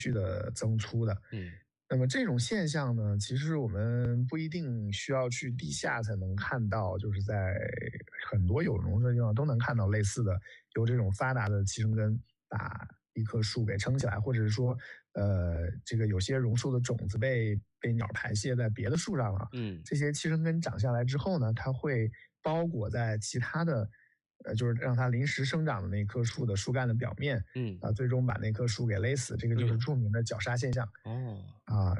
续的增粗的。那么这种现象呢，其实我们不一定需要去地下才能看到，就是在很多有榕树的地方都能看到类似的，有这种发达的气生根把一棵树给撑起来，或者是说，这个有些榕树的种子被鸟排泄在别的树上了，这些气生根长下来之后呢，它会包裹在其他的，就是让它临时生长的那棵树的树干的表面，最终把那棵树给勒死，这个就是著名的绞杀现象。